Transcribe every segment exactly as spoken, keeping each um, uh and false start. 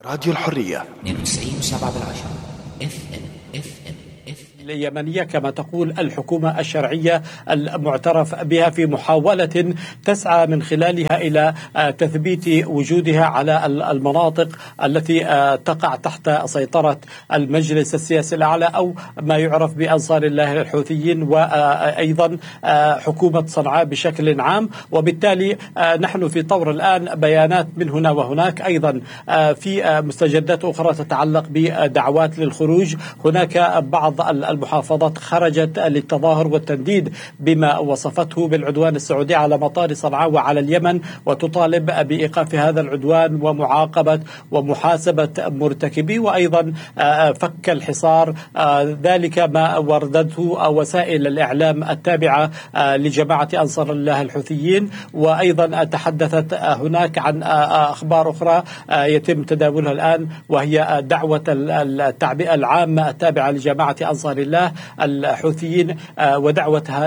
راديو الحرية اثنين وتسعين وسبعة بالعشرة اف ام اف ام اليمنية كما تقول الحكومة الشرعية المعترف بها في محاولة تسعى من خلالها إلى تثبيت وجودها على المناطق التي تقع تحت سيطرة المجلس السياسي الأعلى أو ما يعرف بأنصار الله الحوثيين، وأيضا حكومة صنعاء بشكل عام. وبالتالي نحن في طور الآن بيانات من هنا وهناك، أيضا في مستجدات أخرى تتعلق بدعوات للخروج. هناك بعض المحافظات خرجت للتظاهر والتنديد بما وصفته بالعدوان السعودي على مطار صنعاء وعلى اليمن، وتطالب بإيقاف هذا العدوان ومعاقبة ومحاسبة مرتكبيه، وأيضا فك الحصار. ذلك ما وردته وسائل الإعلام التابعة لجماعة أنصار الله الحوثيين. وأيضا تحدثت هناك عن أخبار أخرى يتم تداولها الآن، وهي دعوة التعبئة العامة التابعة لجماعة أنصار الله الحوثيين ودعوتها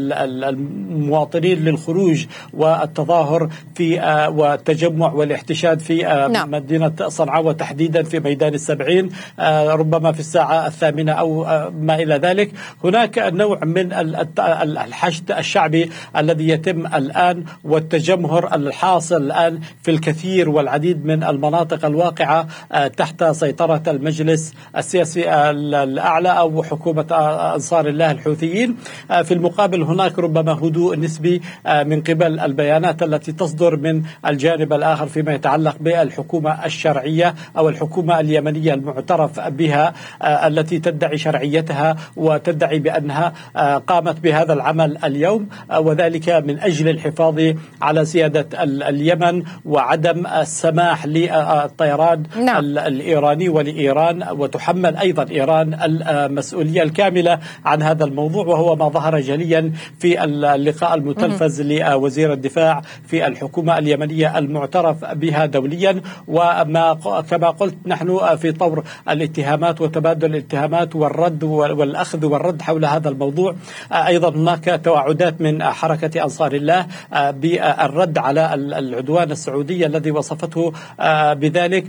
للمواطنين للخروج والتظاهر في والتجمع والاحتشاد في نعم. مدينة صنعاء، وتحديدا في ميدان السبعين، ربما في الساعة الثامنة أو ما إلى ذلك. هناك نوع من الحشد الشعبي الذي يتم الآن والتجمهر الحاصل الآن في الكثير والعديد من المناطق الواقعة تحت سيطرة المجلس السياسي الأعلى أو حكومة أنصار الله الحوثيين. في المقابل هناك ربما هدوء نسبي من قبل البيانات التي تصدر من الجانب الآخر فيما يتعلق بالحكومة الشرعية أو الحكومة اليمنية المعترف بها، التي تدعي شرعيتها وتدعي بأنها قامت بهذا العمل اليوم، وذلك من أجل الحفاظ على سيادة اليمن وعدم السماح للطيران نعم. الإيراني ولإيران، وتحمل أيضا إيران المسؤولية الكاملة عن هذا الموضوع، وهو ما ظهر جليا في اللقاء المتلفز لوزير الدفاع في الحكومة اليمنية المعترف بها دوليا. وما كما قلت نحن في طور الاتهامات وتبادل الاتهامات والرد والأخذ والرد حول هذا الموضوع. أيضا هناك توعدات من حركة أنصار الله بالرد على العدوان السعودي الذي وصفته بذلك،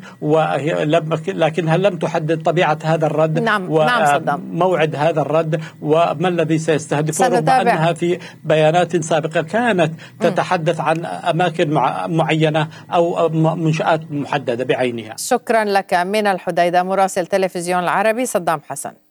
لكنها لم تحدد طبيعة هذا الرد نعم. وموعد نعم هذا الرد وما الذي سيستهدفه، رغم أنها في بيانات سابقة كانت تتحدث عن أماكن معينة أو منشآت محددة بعينها. شكرا لك من الحديدة مراسل تلفزيون العربي صدام حسن.